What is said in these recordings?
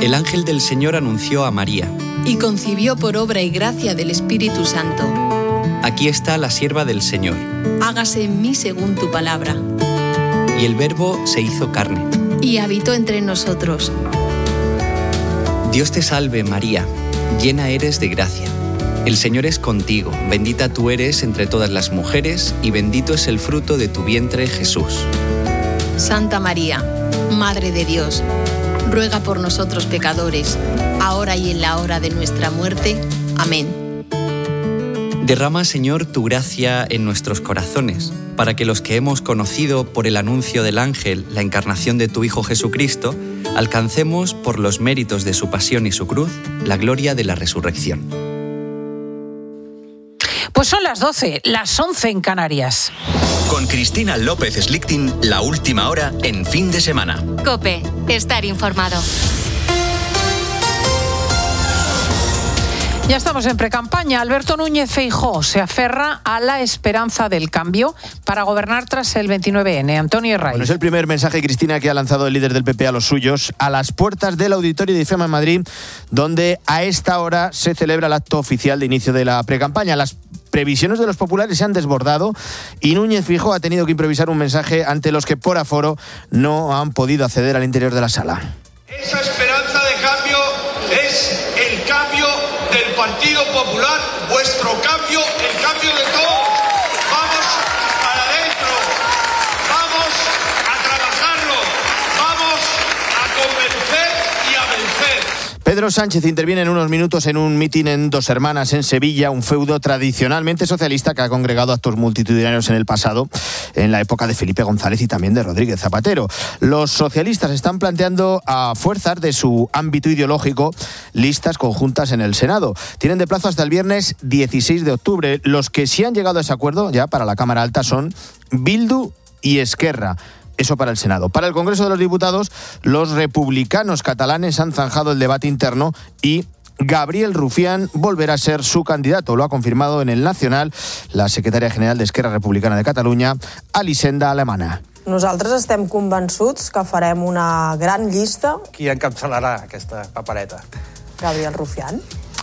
El ángel del Señor anunció a María. Y concibió por obra y gracia del Espíritu Santo. Aquí está la sierva del Señor. Hágase en mí según tu palabra. Y el Verbo se hizo carne. Y habitó entre nosotros. Dios te salve, María, llena eres de gracia. El Señor es contigo, bendita tú eres entre todas las mujeres, y bendito es el fruto de tu vientre, Jesús. Santa María, Madre de Dios, ruega por nosotros pecadores, ahora y en la hora de nuestra muerte. Amén. Derrama, Señor, tu gracia en nuestros corazones, para que los que hemos conocido por el anuncio del ángel la encarnación de tu Hijo Jesucristo, alcancemos, por los méritos de su pasión y su cruz, la gloria de la resurrección. Pues son las 12, las 11 en Canarias. Con Cristina López Slichting, la última hora en fin de semana. COPE, estar informado. Ya estamos en precampaña. Alberto Núñez Feijóo se aferra a la esperanza del cambio para gobernar tras el 29N. Antonio Herraiz. Bueno, es el primer mensaje, Cristina, que ha lanzado el líder del PP a los suyos a las puertas del Auditorio de IFEMA en Madrid, donde a esta hora se celebra el acto oficial de inicio de la precampaña. Las previsiones de los populares se han desbordado y Núñez Feijóo ha tenido que improvisar un mensaje ante los que por aforo no han podido acceder al interior de la sala. Esa esperanza de cambio es el cambio del Partido Popular, vuestro cambio, el cambio de todos. Vamos para adentro, vamos a trabajarlo, vamos a convencer y a vencer. Pedro Sánchez interviene en unos minutos en un mitin en Dos Hermanas, en Sevilla, un feudo tradicionalmente socialista que ha congregado actos multitudinarios en el pasado, en la época de Felipe González y también de Rodríguez Zapatero. Los socialistas están planteando a fuerzas de su ámbito ideológico listas conjuntas en el Senado. Tienen de plazo hasta el viernes 16 de octubre. Los que sí han llegado a ese acuerdo ya para la Cámara Alta son Bildu y Esquerra. Eso para el Senado. Para el Congreso de los Diputados, los republicanos catalanes han zanjado el debate interno y Gabriel Rufián volverá a ser su candidato. Lo ha confirmado en el Nacional la secretaria general de Esquerra Republicana de Catalunya, Elisenda Alemana. Nosaltres estem convençuts que farem una gran llista. Qui encapçalarà aquesta papereta? Gabriel Rufián.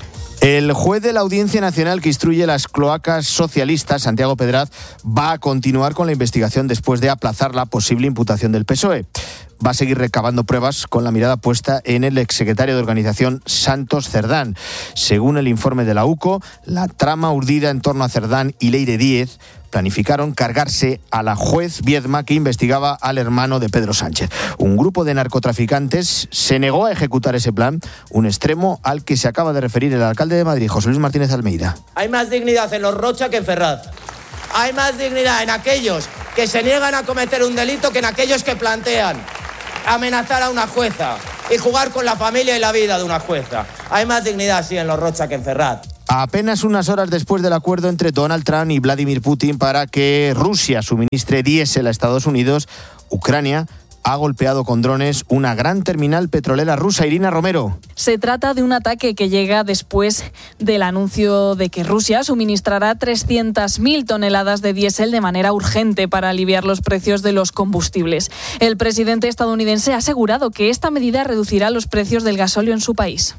El juez de la Audiencia Nacional que instruye las cloacas socialistas, Santiago Pedraz, va a continuar con la investigación después de aplazar la posible imputación del PSOE. Va a seguir recabando pruebas con la mirada puesta en el exsecretario de organización Santos Cerdán. Según el informe de la UCO, la trama urdida en torno a Cerdán y Leire Díez planificaron cargarse a la juez Viedma que investigaba al hermano de Pedro Sánchez. Un grupo de narcotraficantes se negó a ejecutar ese plan, un extremo al que se acaba de referir el alcalde de Madrid, José Luis Martínez Almeida. Hay más dignidad en los Rocha que en Ferraz. Hay más dignidad en aquellos que se niegan a cometer un delito que en aquellos que plantean amenazar a una jueza y jugar con la familia y la vida de una jueza. Hay más dignidad, sí, en los Rocha que en Ferraz. Apenas unas horas después del acuerdo entre Donald Trump y Vladimir Putin para que Rusia suministre diésel a Estados Unidos, Ucrania ha golpeado con drones una gran terminal petrolera rusa. Irina Romero. Se trata de un ataque que llega después del anuncio de que Rusia suministrará 300.000 toneladas de diésel de manera urgente para aliviar los precios de los combustibles. El presidente estadounidense ha asegurado que esta medida reducirá los precios del gasóleo en su país.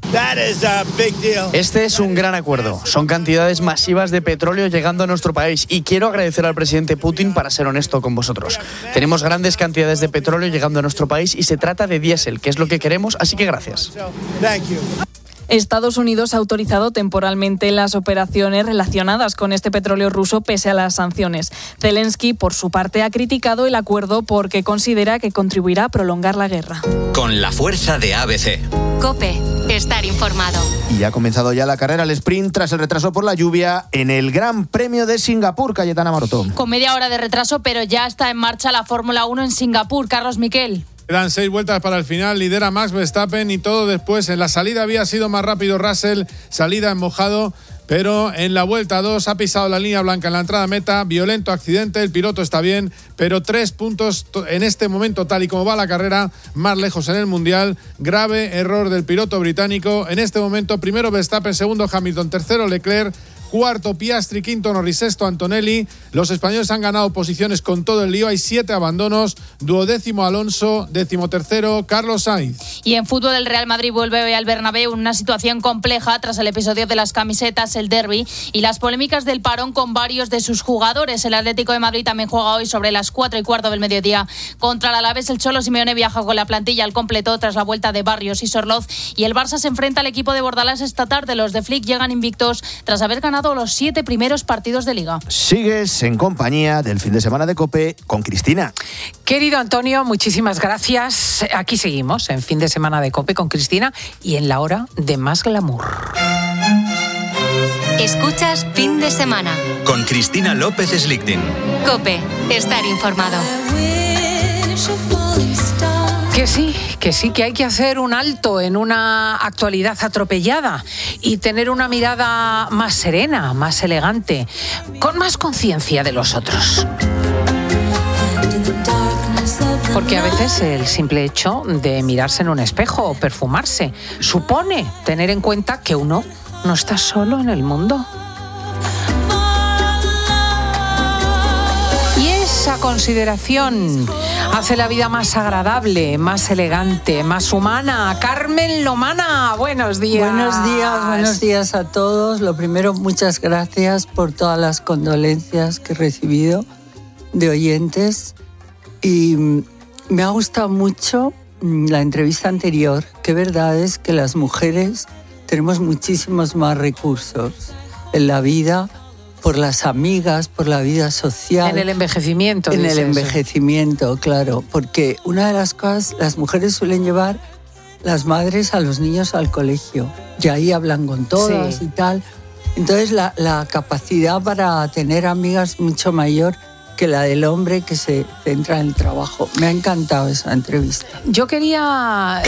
Este es un gran acuerdo. Son cantidades masivas de petróleo llegando a nuestro país y quiero agradecer al presidente Putin para ser honesto con vosotros. Tenemos grandes cantidades de petróleo llegando a nuestro país y se trata de diésel, que es lo que queremos, así que gracias. Estados Unidos ha autorizado temporalmente las operaciones relacionadas con este petróleo ruso pese a las sanciones. Zelensky, por su parte, ha criticado el acuerdo porque considera que contribuirá a prolongar la guerra. Con la fuerza de ABC. COPE, estar informado. Y ha comenzado ya la carrera al sprint tras el retraso por la lluvia en el Gran Premio de Singapur, Cayetana Maroto. Con media hora de retraso, pero ya está en marcha la Fórmula 1 en Singapur. Carlos Miquel. Quedan 6 vueltas para el final, lidera Max Verstappen y todo después. En la salida había sido más rápido Russell, salida en mojado, pero en la vuelta 2 ha pisado la línea blanca en la entrada a meta, violento accidente, el piloto está bien, pero 3 puntos en este momento, tal y como va la carrera, más lejos en el Mundial, grave error del piloto británico. En este momento, primero Verstappen, segundo Hamilton, tercero Leclerc, cuarto Piastri, quinto Norris, sexto Antonelli. Los españoles han ganado posiciones con todo el lío, hay 7 abandonos, 12º Alonso, 13º Carlos Sainz. Y en fútbol el Real Madrid vuelve hoy al Bernabéu, una situación compleja tras el episodio de las camisetas, el derbi y las polémicas del parón con varios de sus jugadores. El Atlético de Madrid también juega hoy sobre las 4:15 del mediodía contra el Alavés. El Cholo Simeone viaja con la plantilla al completo tras la vuelta de Barrios y Sorloz, y el Barça se enfrenta al equipo de Bordalás esta tarde. Los de Flick llegan invictos tras haber ganado los 7 primeros partidos de Liga. Sigues en compañía del fin de semana de COPE con Cristina. Querido Antonio, muchísimas gracias. Aquí seguimos en fin de semana de COPE con Cristina y en la hora de más glamour. Escuchas Fin de Semana con Cristina López Slichting. COPE, estar informado. Que sí, que hay que hacer un alto en una actualidad atropellada y tener una mirada más serena, más elegante, con más conciencia de los otros. Porque a veces el simple hecho de mirarse en un espejo o perfumarse supone tener en cuenta que uno no está solo en el mundo. Y esa consideración hace la vida más agradable, más elegante, más humana. Carmen Lomana, buenos días. Buenos días a todos. Lo primero, muchas gracias por todas las condolencias que he recibido de oyentes. Y me ha gustado mucho la entrevista anterior. Qué verdad es que las mujeres tenemos muchísimos más recursos en la vida, por las amigas, por la vida social. En el envejecimiento. En el envejecimiento, claro. Porque una de las cosas, las mujeres suelen llevar las madres a los niños al colegio. Y ahí hablan con todas y tal. Entonces la capacidad para tener amigas es mucho mayor que la del hombre que se centra en el trabajo. Me ha encantado esa entrevista. Yo quería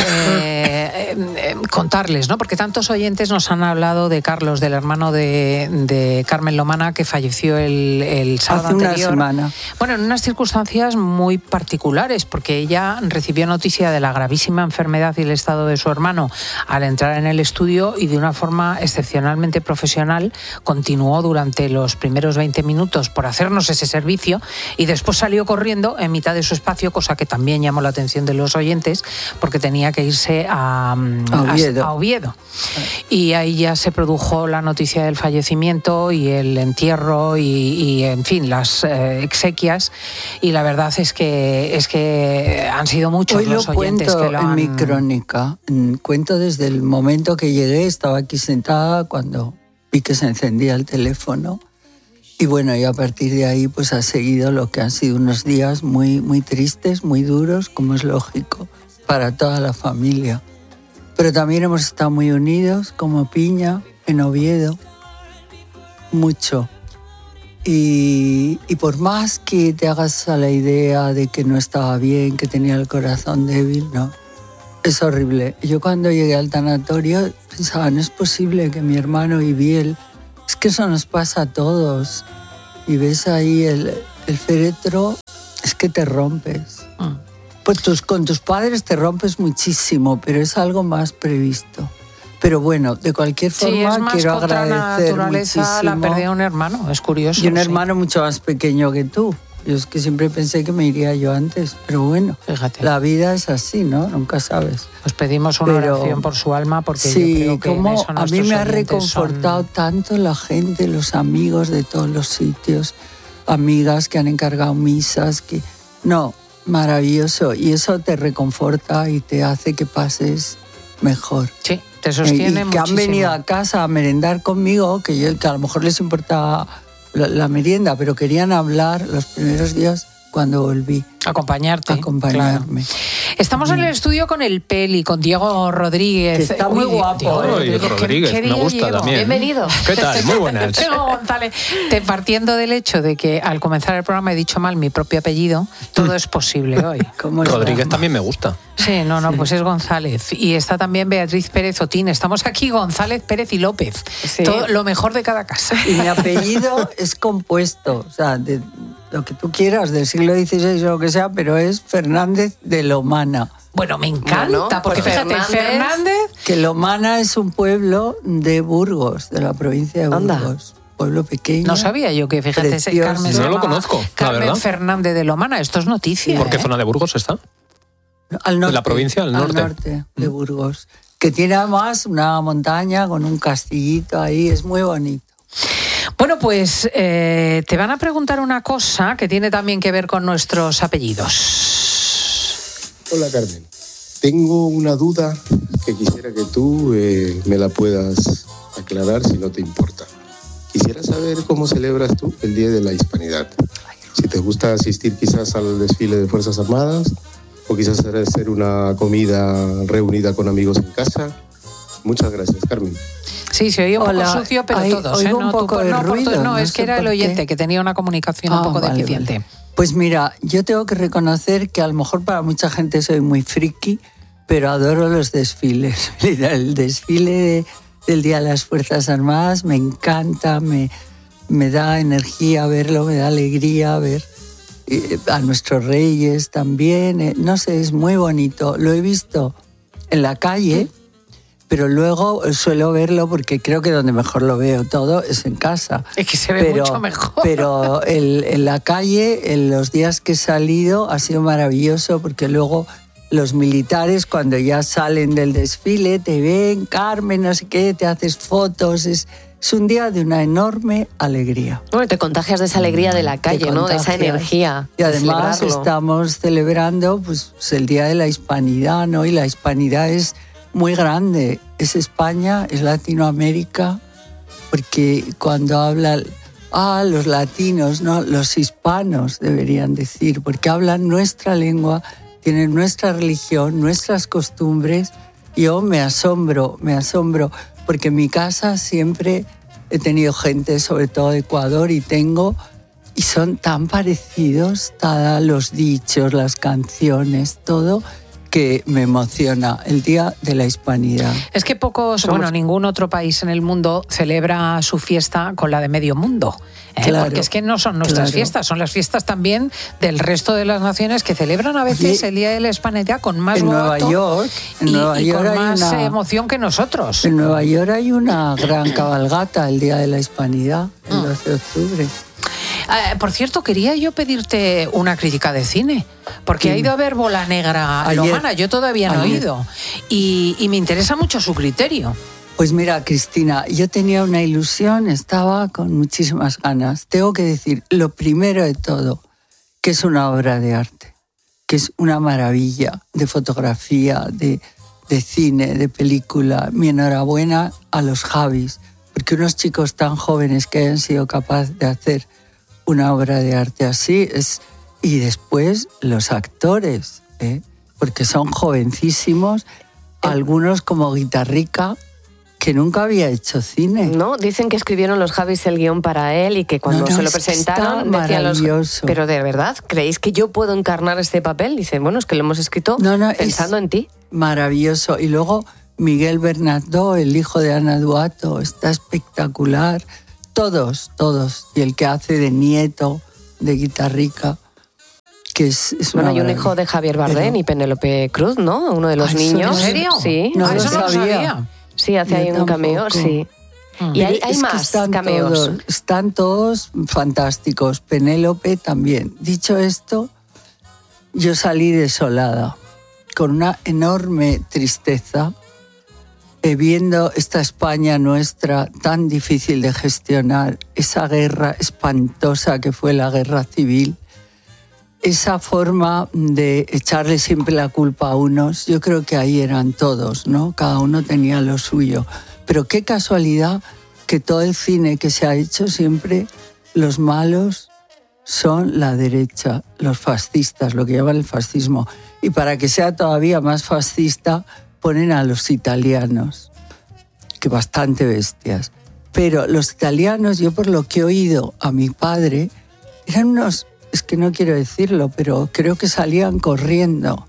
contarles, ¿no? Porque tantos oyentes nos han hablado de Carlos, del hermano de Carmen Lomana, que falleció el sábado anterior. Hace una semana. Bueno, en unas circunstancias muy particulares, porque ella recibió noticia de la gravísima enfermedad y el estado de su hermano al entrar en el estudio y de una forma excepcionalmente profesional continuó durante los primeros 20 minutos por hacernos ese servicio y después salió corriendo en mitad de su espacio, cosa que también llamó la atención de los oyentes porque tenía que irse a Oviedo. Y ahí ya se produjo la noticia del fallecimiento y el entierro y en fin, las exequias, y la verdad es que han sido muchos hoy los oyentes que lo han... en mi crónica. Cuento desde el momento que llegué, estaba aquí sentada cuando vi que se encendía el teléfono. Y bueno, y a partir de ahí pues ha seguido lo que han sido unos días muy, muy tristes, muy duros, como es lógico, para toda la familia. Pero también hemos estado muy unidos, como piña, en Oviedo, mucho. Y por más que te hagas a la idea de que no estaba bien, que tenía el corazón débil, no, es horrible. Yo cuando llegué al tanatorio pensaba, no es posible que mi hermano y Biel... Es que eso nos pasa a todos. Y ves ahí el féretro, es que te rompes. Pues con tus padres te rompes muchísimo, pero es algo más previsto. Pero bueno, de cualquier forma quiero agradecer muchísimo. La pérdida de un hermano, es curioso. Y un hermano mucho más pequeño que tú. Yo es que siempre pensé que me iría yo antes, pero bueno, fíjate, la vida es así, ¿no? Nunca sabes. Os pedimos una oración por su alma, porque sí, yo creo que como en eso a mí me ha reconfortado tanto la gente, los amigos de todos los sitios, amigas que han encargado misas, maravilloso, y eso te reconforta y te hace que pases mejor. Sí, te sostiene y que han venido a casa a merendar conmigo, que a lo mejor les importaba la merienda, pero querían hablar los primeros días cuando volví. Acompañarme. Claro. Estamos en el estudio con el Peli, con Diego Rodríguez. Que está muy guapo. Diego Rodríguez, me gusta también. Bienvenido. ¿Qué tal? Muy buenas. González, partiendo del hecho de que al comenzar el programa he dicho mal mi propio apellido, todo es posible hoy. Rodríguez también me gusta. Sí, pues es González. Y está también Beatriz Pérez Otín. Estamos aquí González, Pérez y López. Sí. Todo lo mejor de cada casa. Y mi apellido es compuesto, o sea, de lo que tú quieras, del siglo XVI o lo que sea, pero es Fernández de Lomana. Bueno, me encanta, porque fíjate, Fernández... Que Lomana es un pueblo de Burgos, de la provincia de Burgos. pueblo pequeño. No sabía yo que, fíjate, Carmen, no lo conozco, Carmen Fernández de Lomana. Esto es noticia. ¿Por qué zona de Burgos está? Al norte. ¿En la provincia? Al norte de Burgos. Que tiene además una montaña con un castillito ahí, es muy bonito. Bueno, pues te van a preguntar una cosa que tiene también que ver con nuestros apellidos. Hola, Carmen. Tengo una duda que quisiera que tú me la puedas aclarar si no te importa. Quisiera saber cómo celebras tú el Día de la Hispanidad. Si te gusta asistir quizás al desfile de Fuerzas Armadas o quizás hacer una comida reunida con amigos en casa. Muchas gracias, Carmen. Sí, se oye un poco sucio, pero todos. Oigo un poco de ruido. No, es que era el oyente que tenía una comunicación un poco deficiente. Vale. Pues mira, yo tengo que reconocer que a lo mejor para mucha gente soy muy friki, pero adoro los desfiles. El desfile del Día de las Fuerzas Armadas me encanta, me da energía verlo, me da alegría ver a nuestros reyes también. No sé, es muy bonito. Lo he visto en la calle, pero luego suelo verlo porque creo que donde mejor lo veo todo es en casa. Es que se ve mucho mejor. Pero en la calle, en los días que he salido, ha sido maravilloso porque luego los militares, cuando ya salen del desfile, te ven, Carmen, no sé qué, te haces fotos. Es un día de una enorme alegría. Bueno, te contagias de esa alegría de la calle, ¿no? De esa energía. Y además estamos celebrando pues, el Día de la Hispanidad, ¿no? Y la Hispanidad es muy grande. Es España, es Latinoamérica, porque cuando hablan los latinos, no, los hispanos deberían decir, porque hablan nuestra lengua, tienen nuestra religión, nuestras costumbres. Yo me asombro, porque en mi casa siempre he tenido gente, sobre todo de Ecuador, y son tan parecidos, los dichos, las canciones, todo, que me emociona el Día de la Hispanidad. Es que ningún otro país en el mundo celebra su fiesta con la de medio mundo. Claro, porque es que no son nuestras fiestas, son las fiestas también del resto de las naciones que celebran a veces el Día de la Hispanidad con más en Nueva York con más emoción que nosotros. En Nueva York hay una gran cabalgata el Día de la Hispanidad, el 12 de octubre. Por cierto, quería yo pedirte una crítica de cine, porque ha ido a ver Bola Negra Lomana, yo todavía no he ido, y me interesa mucho su criterio. Pues mira, Cristina, yo tenía una ilusión, estaba con muchísimas ganas. Tengo que decir, lo primero de todo, que es una obra de arte, que es una maravilla de fotografía, de cine, de película. Mi enhorabuena a los Javis, porque unos chicos tan jóvenes que hayan sido capaces de hacer una obra de arte así y después los actores, porque son jovencísimos, algunos como Guitarrica, que nunca había hecho cine. No, dicen que escribieron los Javis el guión para él y que cuando se lo presentaron decían pero de verdad, ¿creéis que yo puedo encarnar este papel? Dicen, bueno, es que lo hemos escrito pensando en ti. Maravilloso. Y luego Miguel Bernardó, el hijo de Ana Duato, está espectacular. Todos. Y el que hace de nieto de Guitarrica, que es bueno, hay un hijo de Javier Bardem y Penélope Cruz, ¿no? Uno de los niños. ¿En serio? Sí. No lo sabía. Sí, hace ahí un cameo, sí. Y hay más cameos. Están todos fantásticos. Penélope también. Dicho esto, yo salí desolada, con una enorme tristeza, viendo esta España nuestra tan difícil de gestionar, esa guerra espantosa que fue la guerra civil, esa forma de echarle siempre la culpa a unos. Yo creo que ahí eran todos, ¿no? Cada uno tenía lo suyo. Pero qué casualidad que todo el cine que se ha hecho siempre, los malos son la derecha, los fascistas, lo que llaman el fascismo. Y para que sea todavía más fascista, ponen a los italianos, que bastante bestias. Pero los italianos, yo por lo que he oído a mi padre, eran unos... Es que no quiero decirlo, pero creo que salían corriendo.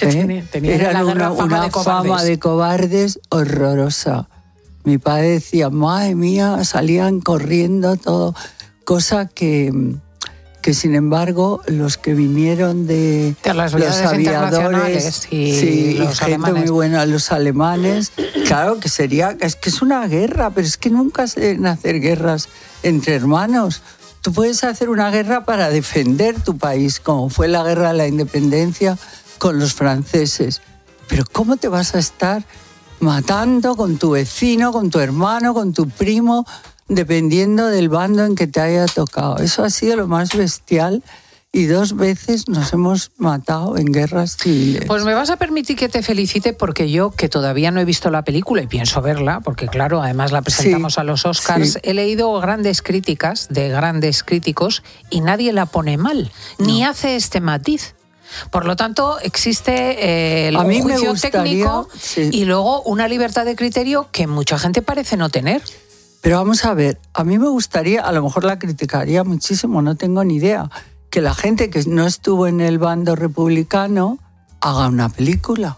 Eran una fama de cobardes horrorosa. Mi padre decía, madre mía, salían corriendo todo. Cosa que que sin embargo los que vinieron de las los aviadores y los gente alemanes. Muy buena, los alemanes, claro que es una guerra, pero es que nunca se deben hacer guerras entre hermanos. Tú puedes hacer una guerra para defender tu país, como fue la guerra de la independencia con los franceses, pero ¿cómo te vas a estar matando con tu vecino, con tu hermano, con tu primo, dependiendo del bando en que te haya tocado? Eso ha sido lo más bestial y 2 veces nos hemos matado en guerras civiles. Pues me vas a permitir que te felicite porque yo, que todavía no he visto la película y pienso verla, porque claro, además la presentamos a los Oscars, he leído grandes críticas de grandes críticos y nadie la pone mal, ni hace este matiz. Por lo tanto, existe un juicio técnico y luego una libertad de criterio que mucha gente parece no tener. Pero vamos a ver, a mí me gustaría, a lo mejor la criticaría muchísimo, no tengo ni idea, que la gente que no estuvo en el bando republicano haga una película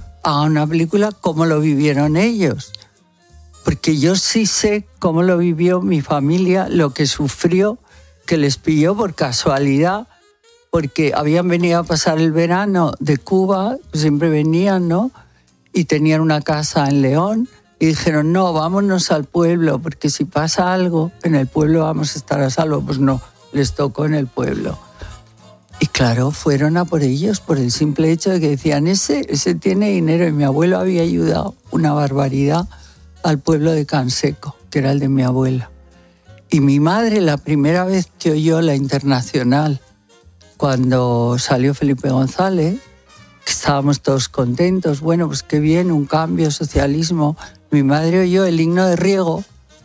como lo vivieron ellos. Porque yo sí sé cómo lo vivió mi familia, lo que sufrió, que les pilló por casualidad, porque habían venido a pasar el verano de Cuba, siempre venían, ¿no? Y tenían una casa en León y dijeron, no, vámonos al pueblo, porque si pasa algo, en el pueblo vamos a estar a salvo. Pues no, les tocó en el pueblo. Y claro, fueron a por ellos por el simple hecho de que decían, ese tiene dinero, y mi abuelo había ayudado una barbaridad al pueblo de Canseco, que era el de mi abuela. Y mi madre, la primera vez que oyó la Internacional, cuando salió Felipe González, que estábamos todos contentos, bueno, pues qué bien, un cambio, socialismo. Mi madre oyó el himno de Riego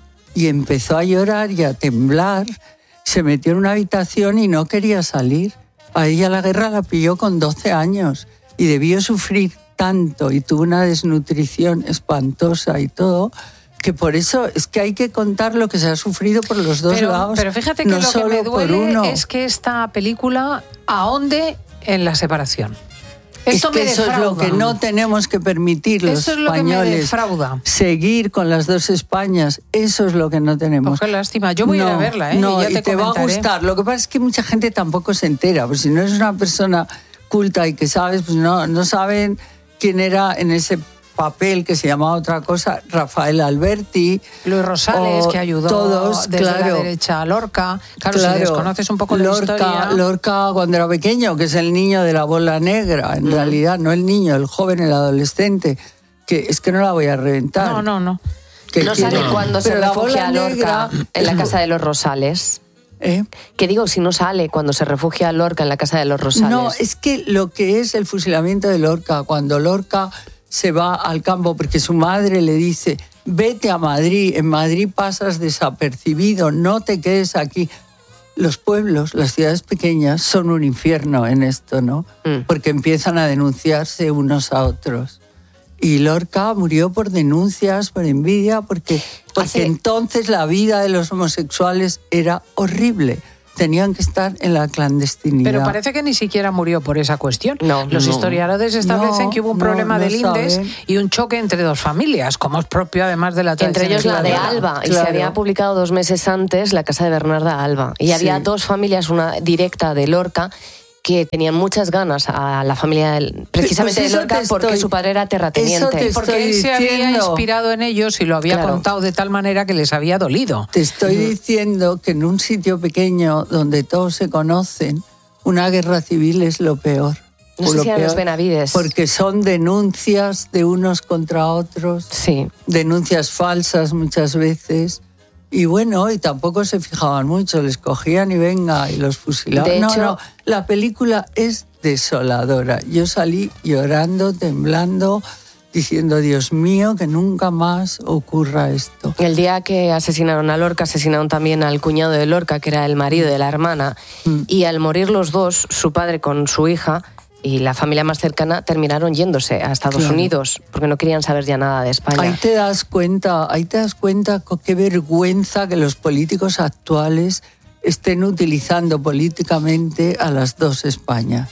y empezó a llorar y a temblar. Se metió en una habitación y no quería salir. A ella la guerra la pilló con 12 años y debió sufrir tanto y tuvo una desnutrición espantosa y todo, que por eso es que hay que contar lo que se ha sufrido por los dos lados. Pero fíjate que no lo que me duele es que esta película ahonde en la separación. Esto me defrauda. Eso es lo que no tenemos que permitir los españoles. Eso es lo que me defrauda. Seguir con las dos Españas, eso es lo que no tenemos. Pues qué lástima, yo voy a ir a verla, ¿eh? No, y te va a gustar. Lo que pasa es que mucha gente tampoco se entera, pues si no eres una persona culta y que sabes, pues no saben quién era en ese papel que se llamaba otra cosa, Rafael Alberti, Luis Rosales, que ayudó todos, desde la derecha a Lorca. Claro, si desconoces un poco la historia. Lorca cuando era pequeño, que es el niño de la bola negra, en realidad, no el niño, el joven, el adolescente, que es que no la voy a reventar. No. No sale cuando se refugia a Lorca en la casa de los Rosales. Que digo, si no sale cuando se refugia a Lorca en la casa de los Rosales. No, es que lo que es el fusilamiento de Lorca, cuando Lorca se va al campo porque su madre le dice, vete a Madrid, en Madrid pasas desapercibido, no te quedes aquí. Los pueblos, las ciudades pequeñas son un infierno en esto, ¿no? Porque empiezan a denunciarse unos a otros. Y Lorca murió por denuncias, por envidia, porque entonces la vida de los homosexuales era horrible. Tenían que estar en la clandestinidad. Pero parece que ni siquiera murió por esa cuestión. Los historiadores establecen que hubo un problema de lindes y un choque entre dos familias, como es propio además de la tradición. Entre ellos la de Alba. Claro. Y se había publicado 2 meses antes la casa de Bernarda Alba. Y había 2 familias, una directa de Lorca, que tenían muchas ganas a la familia precisamente de Lorca porque su padre era terrateniente. Porque él se había inspirado en ellos y lo había contado de tal manera que les había dolido. Te estoy diciendo que en un sitio pequeño donde todos se conocen, una guerra civil es lo peor. No sé si eran los Benavides. Porque son denuncias de unos contra otros, denuncias falsas muchas veces. Y bueno, y tampoco se fijaban mucho, les cogían y venga, y los fusilaban. De hecho, la película es desoladora. Yo salí llorando, temblando, diciendo, Dios mío, que nunca más ocurra esto. El día que asesinaron a Lorca, asesinaron también al cuñado de Lorca, que era el marido de la hermana, y al morir los dos, su padre con su hija y la familia más cercana terminaron yéndose a Estados Unidos porque no querían saber ya nada de España. Ahí te das cuenta qué vergüenza que los políticos actuales estén utilizando políticamente a las dos Españas.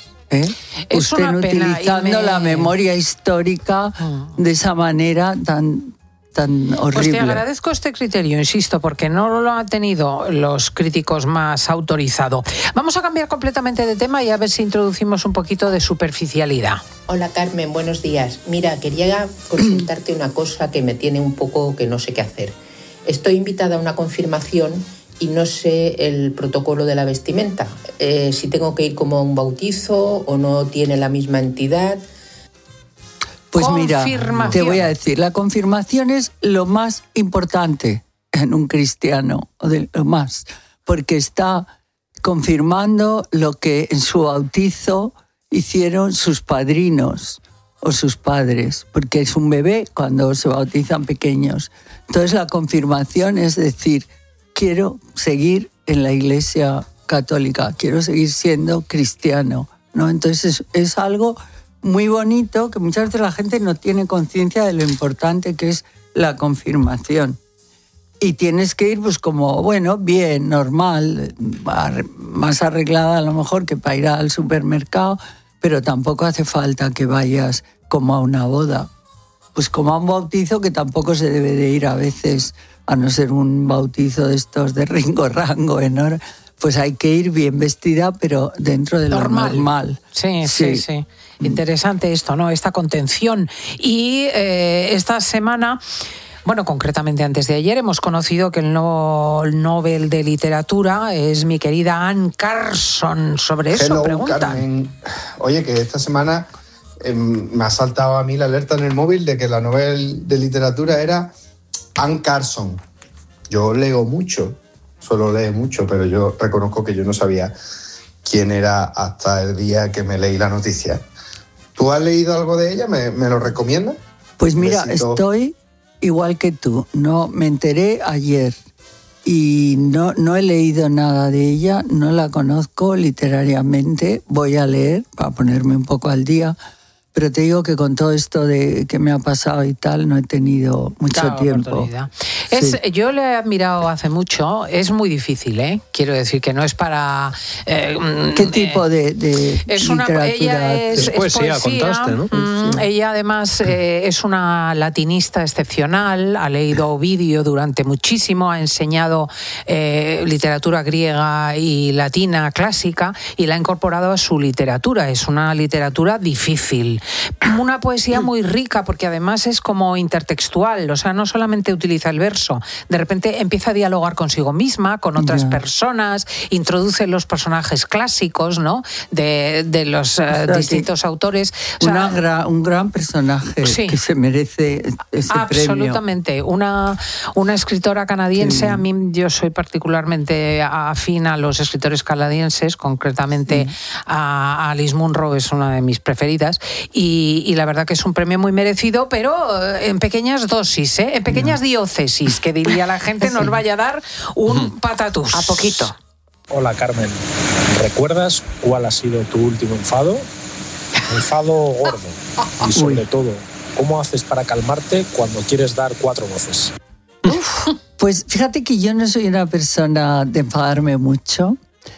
Estén utilizando la memoria histórica de esa manera tan tan horrible. Pues te agradezco este criterio, insisto, porque no lo han tenido los críticos más autorizado. Vamos a cambiar completamente de tema y a ver si introducimos un poquito de superficialidad. Hola Carmen, buenos días. Mira, quería consultarte una cosa que me tiene un poco que no sé qué hacer. Estoy invitada a una confirmación y no sé el protocolo de la vestimenta. Si tengo que ir como a un bautizo o no tiene la misma entidad. Pues mira, te voy a decir, la confirmación es lo más importante en un cristiano, o de lo más, porque está confirmando lo que en su bautizo hicieron sus padrinos o sus padres, porque es un bebé cuando se bautizan pequeños. Entonces la confirmación es decir, quiero seguir en la Iglesia católica, quiero seguir siendo cristiano, ¿no? Entonces es algo muy bonito que muchas veces la gente no tiene conciencia de lo importante que es la confirmación. Y tienes que ir pues como, bueno, bien, normal, más arreglada a lo mejor que para ir al supermercado, pero tampoco hace falta que vayas como a una boda. Pues como a un bautizo que tampoco se debe de ir a veces, a no ser un bautizo de estos de ringo-rango, ¿no? Pues hay que ir bien vestida, pero dentro de lo normal. Sí. Interesante esto, ¿no? Esta contención. Y esta semana, bueno, concretamente antes de ayer, hemos conocido que el Nobel de Literatura es mi querida Anne Carson. Sobre eso pregunta. Carmen. Oye, que esta semana me ha saltado a mí la alerta en el móvil de que la Nobel de Literatura era Anne Carson. Yo leo mucho, suelo leer mucho, pero yo reconozco que yo no sabía quién era hasta el día que me leí la noticia. ¿Tú has leído algo de ella? ¿Me lo recomiendas? Pues mira, estoy igual que tú. No, me enteré ayer y no he leído nada de ella, no la conozco literariamente. Voy a leer para ponerme un poco al día, pero te digo que con todo esto de que me ha pasado y tal, no he tenido mucho tiempo. Sí. Yo le he admirado hace mucho, es muy difícil, ¿eh? Quiero decir que no es para... ¿Qué tipo de literatura? Ella es poesía, contaste, ¿no? Ella además es una latinista excepcional, ha leído Ovidio durante muchísimo, ha enseñado literatura griega y latina clásica y la ha incorporado a su literatura. Es una literatura difícil. Una poesía muy rica porque además es como intertextual, o sea, no solamente utiliza el verso, de repente empieza a dialogar consigo misma, con otras personas, introduce los personajes clásicos, ¿no? de los distintos autores. O sea, un gran personaje que se merece ese premio. Absolutamente. Una escritora canadiense, a mí yo soy particularmente afín a los escritores canadienses, concretamente a Alice Munro, es una de mis preferidas. Y la verdad que es un premio muy merecido, pero en pequeñas dosis, en pequeñas diócesis, que diría la gente, nos vaya a dar un patatús. A poquito. Hola Carmen, ¿recuerdas cuál ha sido tu último enfado? Enfado gordo. Y sobre todo, ¿cómo haces para calmarte cuando quieres dar 4 voces? Pues fíjate que yo no soy una persona de enfadarme mucho.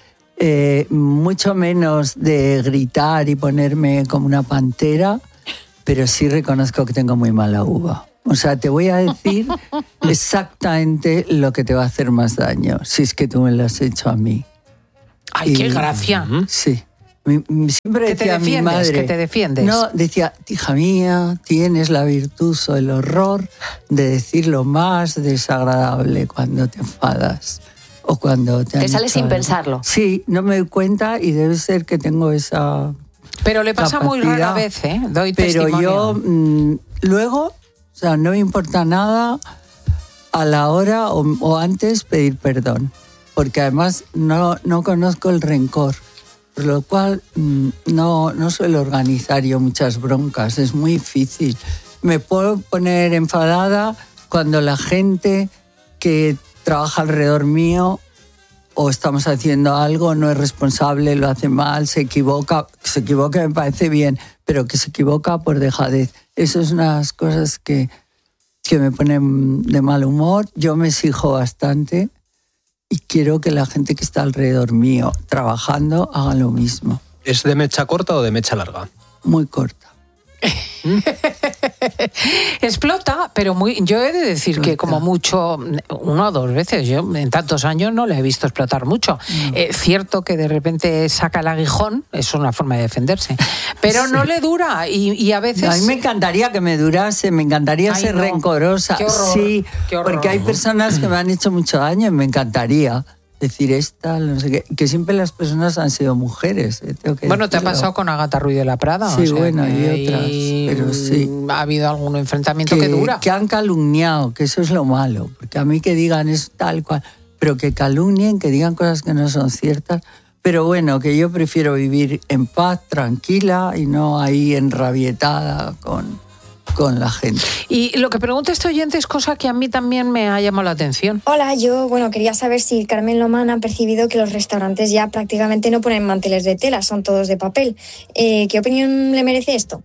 Mucho menos de gritar y ponerme como una pantera, pero sí reconozco que tengo muy mala uva. O sea, te voy a decir exactamente lo que te va a hacer más daño, si es que tú me lo has hecho a mí. ¡Ay, qué gracia! Sí. Siempre decía mi madre... Que te defiendes. No, decía, hija mía, tienes la virtud o el horror de decir lo más desagradable cuando te enfadas. O cuando te sale sin pensarlo. Sí, no me doy cuenta y debe ser que tengo esa Pero le pasa muy rara vez, doy testimonio. Pero yo luego, o sea, no me importa nada a la hora o antes pedir perdón. Porque además no conozco el rencor. Por lo cual no suelo organizar yo muchas broncas. Es muy difícil. Me puedo poner enfadada cuando la gente que trabaja alrededor mío o estamos haciendo algo, no es responsable, lo hace mal, se equivoca me parece bien, pero que se equivoca por dejadez. Eso es unas cosas que me ponen de mal humor. Yo me exijo bastante y quiero que la gente que está alrededor mío trabajando haga lo mismo. ¿Es de mecha corta o de mecha larga? Muy corta. Explota, pero yo he de decir que como mucho, 1 o 2 veces, yo en tantos años no le he visto explotar mucho. Cierto que de repente saca el aguijón, es una forma de defenderse, pero no le dura y a veces... A mí me encantaría que me durase, me encantaría ser rencorosa. Qué horror, sí, qué horror. porque hay personas que me han hecho mucho daño y me encantaría decir no sé qué, que siempre las personas han sido mujeres. Bueno, te ha pasado con Agatha Ruiz de la Prada. Sí, bueno, y otras, pero sí. Ha habido algún enfrentamiento que dura. Que han calumniado, que eso es lo malo, porque a mí que digan es tal cual, pero que calumnien, que digan cosas que no son ciertas, pero bueno, que yo prefiero vivir en paz, tranquila y no ahí enrabietada con la gente. Y lo que pregunta este oyente es cosa que a mí también me ha llamado la atención. Hola, yo quería saber si Carmen Lomán ha percibido que los restaurantes ya prácticamente no ponen manteles de tela, son todos de papel. ¿Qué opinión le merece esto?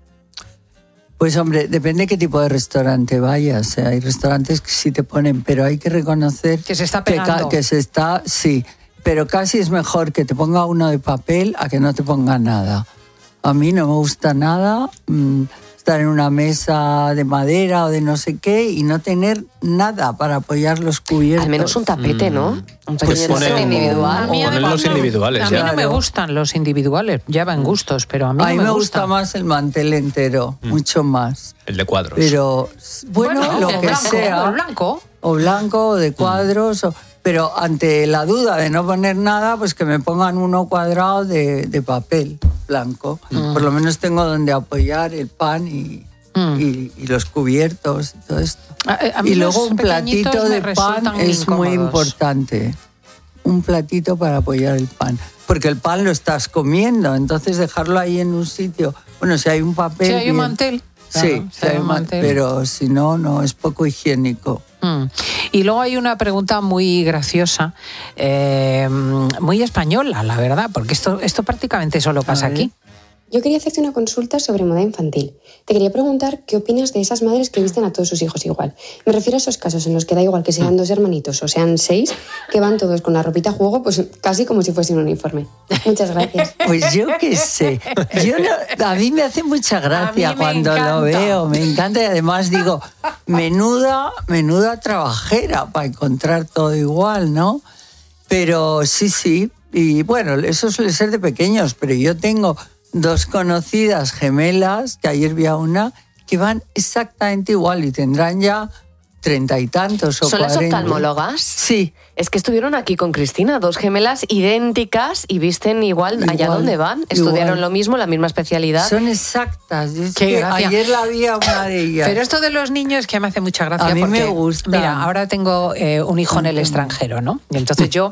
Pues hombre, depende qué tipo de restaurante vayas. Hay restaurantes que sí te ponen, pero hay que reconocer que se está pegando. Sí, pero casi es mejor que te ponga uno de papel a que no te ponga nada. A mí no me gusta nada estar en una mesa de madera o de no sé qué y no tener nada para apoyar los cubiertos. Al menos un tapete, ¿no? Un pequeño Pues individual. Poner los individuales. A mí no me gustan los individuales, ya van gustos, pero a mí no me gusta más el mantel entero, mucho más. El de cuadros. Pero bueno lo que blanco, sea. O blanco. O blanco, o de cuadros, pero ante la duda de no poner nada, pues que me pongan uno cuadrado de papel blanco. Por lo menos tengo donde apoyar el pan y los cubiertos y todo esto. Y luego un platito de pan es muy importante. Un platito para apoyar el pan. Porque el pan lo estás comiendo, entonces dejarlo ahí en un sitio. Bueno, si hay un papel... Si hay un mantel. Claro, sí, si hay un mantel. Pero si no, no, es poco higiénico. Y luego hay una pregunta muy graciosa, muy española, la verdad, porque esto prácticamente solo pasa aquí. Yo quería hacerte una consulta sobre moda infantil. Te quería preguntar qué opinas de esas madres que visten a todos sus hijos igual. Me refiero a esos casos en los que da igual que sean 2 hermanitos o sean 6, que van todos con la ropita a juego, pues casi como si fuese un uniforme. Muchas gracias. Pues yo qué sé. A mí me hace mucha gracia cuando lo veo. Me encanta y además digo, menuda trabajera para encontrar todo igual, ¿no? Pero sí. Y bueno, eso suele ser de pequeños, pero yo tengo 2 conocidas gemelas, que ayer vi a una, que van exactamente igual y tendrán ya 30 y tantos o 40. ¿Son las oftalmólogas? Sí. Es que estuvieron aquí con Cristina, 2 gemelas idénticas y visten igual allá donde van. Estudiaron lo mismo, la misma especialidad. Son exactas. Qué gracia. Ayer la vi a una de ellas. Pero esto de los niños que me hace mucha gracia. A mí porque, me gusta. Mira, ahora tengo un hijo en el extranjero, ¿no? Y entonces yo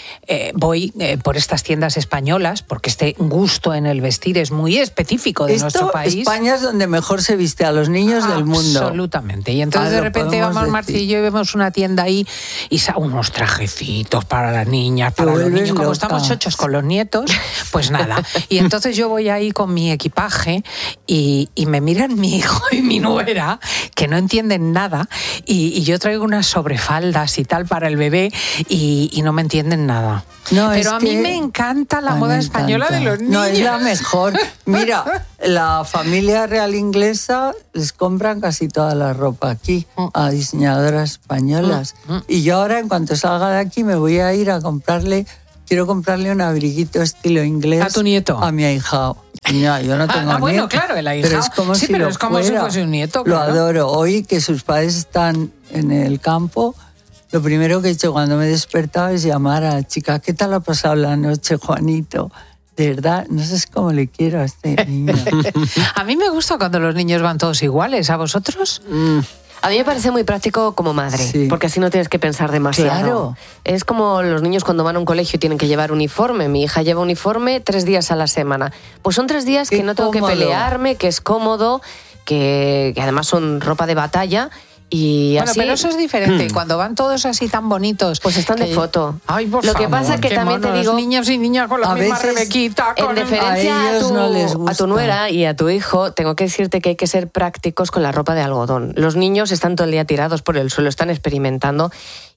voy por estas tiendas españolas, porque este gusto en el vestir es muy específico de nuestro país. España es donde mejor se viste a los niños del mundo. Absolutamente. Y entonces de repente vamos Marci y yo y vemos una tienda ahí y unos trajecitos para las niñas, para los niños. Como estamos chochos con los nietos, pues nada. Y entonces yo voy ahí con mi equipaje y me miran mi hijo y mi nuera, que no entienden nada, y yo traigo unas sobrefaldas y tal para el bebé y no me entienden nada. No, pero a mí me encanta la moda española de los niños. No, es la mejor. Mira, la familia real inglesa les compran casi toda la ropa aquí a diseñadoras españolas. Y yo ahora, en cuanto salga de aquí, me voy a ir a quiero comprarle un abriguito estilo inglés. ¿A tu nieto? A mi ahijado. No, yo no tengo bueno, nieto. Claro, el ahijado. Pero es como sí, si pero es como si fuese un nieto. Lo claro. adoro. Hoy que sus padres están en el campo, lo primero que he hecho cuando me he despertado es llamar a la chica. ¿Qué tal ha pasado la noche, Juanito? De verdad, no sé cómo le quiero a este niño. A mí me gusta cuando los niños van todos iguales. ¿A vosotros? A mí me parece muy práctico como madre, porque así no tienes que pensar demasiado. Claro. Es como los niños cuando van a un colegio y tienen que llevar uniforme. Mi hija lleva uniforme 3 días a la semana. Pues son 3 días que no tengo que pelearme, que es cómodo, que además son ropa de batalla. Y bueno, así... pero eso es diferente. Cuando van todos así tan bonitos, pues están de foto. Ay, por Lo favor, que pasa es que también te digo, niños y niñas con la misma rebequita, en deferencia a tu nuera y a tu hijo, tengo que decirte que hay que ser prácticos con la ropa de algodón. Los niños están todo el día tirados por el suelo, están experimentando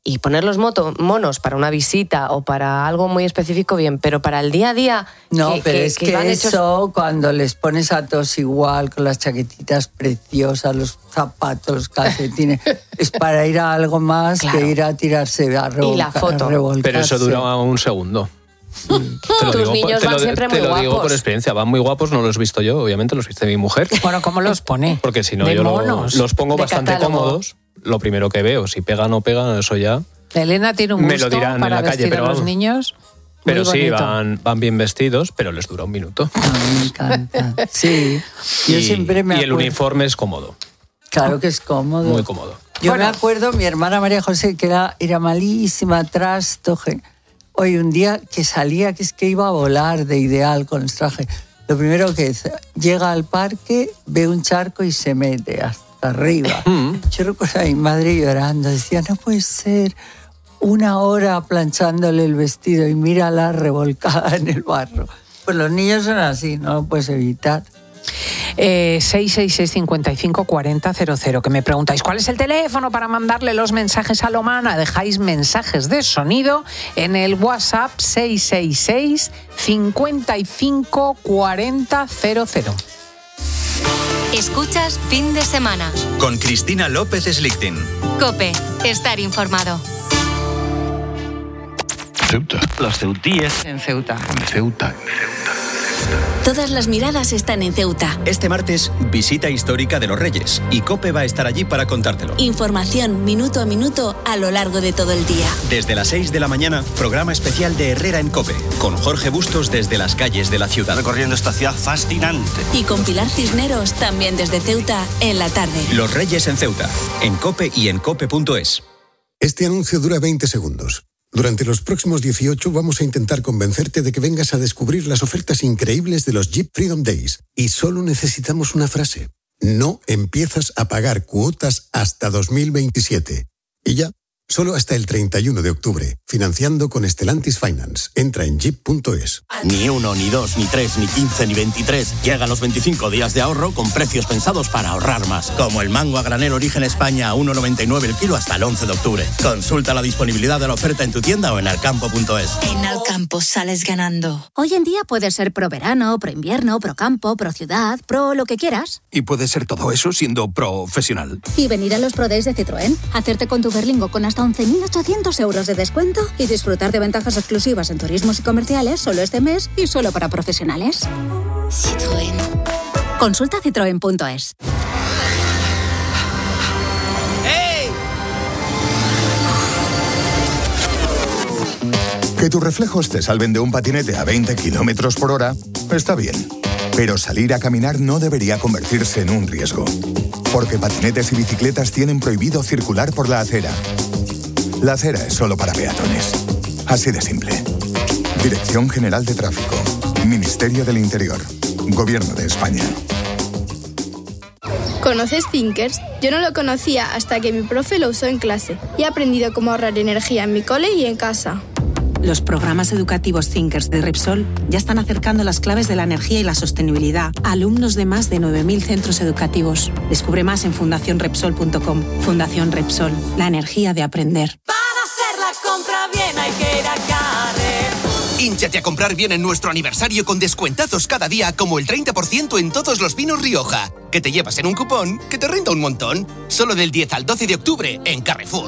Y poner los monos para una visita o para algo muy específico, bien, pero para el día a día... No, pero es que eso, cuando les pones a todos igual, con las chaquetitas preciosas, los zapatos, los calcetines, es para ir a algo más que ir a tirarse a y la foto. Pero eso dura un segundo. Tus niños van siempre muy guapos. Te lo digo por experiencia, van muy guapos, no los he visto yo, obviamente los viste mi mujer. Bueno, ¿cómo los pone? Porque si no, yo los pongo bastante cómodos. Lo primero que veo, si pegan o no pegan, eso ya... Elena tiene un gusto me lo dirán para en la calle, vestir a los niños. Pero sí, bonito. van bien vestidos, pero les dura un minuto. Me encanta. Sí, yo siempre me acuerdo. Y el uniforme es cómodo. Claro que es cómodo. Muy cómodo. Yo me acuerdo, mi hermana María José, que era malísima, trasto. Hoy un día que salía, que es que iba a volar de ideal con los trajes. Lo primero que llega al parque, ve un charco y se mete hasta arriba. Yo recuerdo a mi madre llorando, decía, no puede ser, 1 hora planchándole el vestido y mírala revolcada en el barro. Pues los niños son así, no lo puedes evitar. 666-55-4000, que me preguntáis ¿cuál es el teléfono para mandarle los mensajes a Lomana? Dejáis mensajes de sonido en el WhatsApp 666-55-4000. Escuchas Fin de Semana con Cristina López Slichting. COPE, estar informado. Ceuta. Los ceutíes en Ceuta. En Ceuta. Todas las miradas están en Ceuta. Este martes, visita histórica de los Reyes y COPE va a estar allí para contártelo. Información minuto a minuto a lo largo de todo el día. Desde las 6 de la mañana, programa especial de Herrera en COPE, con Jorge Bustos desde las calles de la ciudad. Recorriendo esta ciudad fascinante. Y con Pilar Cisneros también desde Ceuta en la tarde. Los Reyes en Ceuta, en COPE y en COPE.es. Este anuncio dura 20 segundos. Durante los próximos 18 vamos a intentar convencerte de que vengas a descubrir las ofertas increíbles de los Jeep Freedom Days. Y solo necesitamos una frase. No empiezas a pagar cuotas hasta 2027. Y ya, solo hasta el 31 de octubre. Financiando con Stellantis Finance. Entra en jeep.es. Ni 1, ni 2, ni 3, ni 15, ni 23. Llegan los 25 días de ahorro con precios pensados para ahorrar más. Como el mango a granel Origen España a 1,99 el kilo hasta el 11 de octubre. Consulta la disponibilidad de la oferta en tu tienda o en alcampo.es. En Alcampo sales ganando. Hoy en día puedes ser pro verano, pro invierno, pro campo, pro ciudad, pro lo que quieras. Y puedes ser todo eso siendo profesional. Y venir a los Pro Days de Citroën, hacerte con tu Berlingo con hasta 11.800 euros de descuento y disfrutar de ventajas exclusivas en turismos y comerciales solo este mes y solo para profesionales. Citroën. Consulta citroen.es. ¡Hey! Que tus reflejos te salven de un patinete a 20 kilómetros por hora está bien. Pero salir a caminar no debería convertirse en un riesgo. Porque patinetes y bicicletas tienen prohibido circular por la acera. La acera es solo para peatones. Así de simple. Dirección General de Tráfico. Ministerio del Interior. Gobierno de España. ¿Conoces Thinkers? Yo no lo conocía hasta que mi profe lo usó en clase. Y he aprendido cómo ahorrar energía en mi cole y en casa. Los programas educativos Thinkers de Repsol ya están acercando las claves de la energía y la sostenibilidad a alumnos de más de 9.000 centros educativos. Descubre más en fundacionrepsol.com. Fundación Repsol, la energía de aprender. Para hacer la compra bien hay que ir a Carrer. Hínchate a comprar bien en nuestro aniversario con descuentazos cada día, como el 30% en todos los vinos Rioja. Que te llevas en un cupón que te renta un montón. Solo del 10 al 12 de octubre en Carrefour.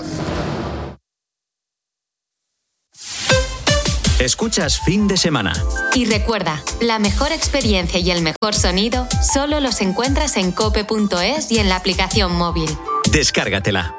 Escuchas Fin de Semana. Y recuerda, la mejor experiencia y el mejor sonido solo los encuentras en cope.es y en la aplicación móvil. Descárgatela.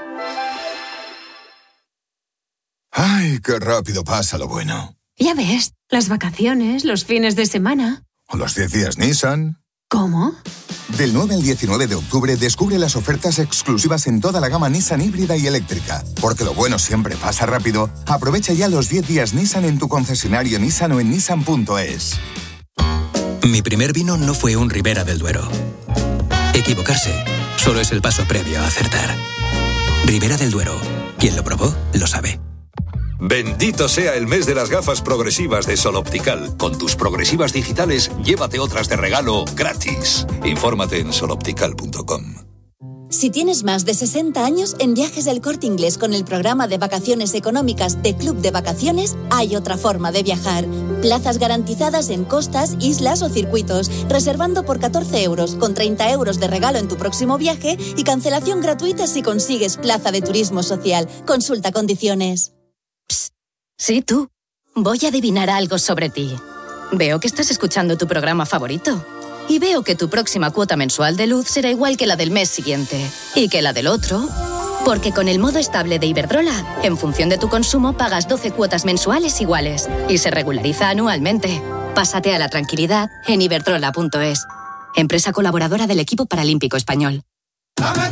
Ay, qué rápido pasa lo bueno. Ya ves, las vacaciones, los fines de semana. O los 10 días Nissan. ¿Cómo? Del 9 al 19 de octubre descubre las ofertas exclusivas en toda la gama Nissan híbrida y eléctrica. Porque lo bueno siempre pasa rápido. Aprovecha ya los 10 días Nissan en tu concesionario Nissan o en nissan.es. Mi primer vino no fue un Ribera del Duero. Equivocarse solo es el paso previo a acertar. Ribera del Duero. Quien lo probó, lo sabe. Bendito sea el mes de las gafas progresivas de Sol Optical. Con tus progresivas digitales, llévate otras de regalo gratis. Infórmate en soloptical.com. Si tienes más de 60 años, en Viajes del Corte Inglés con el programa de vacaciones económicas de Club de Vacaciones, hay otra forma de viajar. Plazas garantizadas en costas, islas o circuitos, reservando por 14 euros, con 30 euros de regalo en tu próximo viaje y cancelación gratuita si consigues plaza de turismo social. Consulta condiciones. Psst. Sí, tú. Voy a adivinar algo sobre ti. Veo que estás escuchando tu programa favorito. Y veo que tu próxima cuota mensual de luz será igual que la del mes siguiente. Y que la del otro. Porque con el modo estable de Iberdrola, en función de tu consumo, pagas 12 cuotas mensuales iguales. Y se regulariza anualmente. Pásate a la tranquilidad en iberdrola.es. Empresa colaboradora del equipo paralímpico español.